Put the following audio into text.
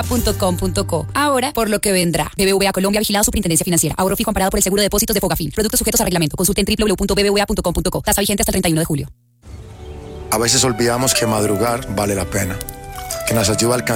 .com.co. Ahora, por lo que vendrá. BBVA Colombia, vigilado Superintendencia Financiera. Ahorro fijo amparado por el seguro de depósitos de Fogafín. Productos sujetos a reglamento. Consulte en www.bbva.com.co. Tasa vigente hasta el 31 de julio. A veces olvidamos que madrugar vale la pena, que nos ayuda a alcanzar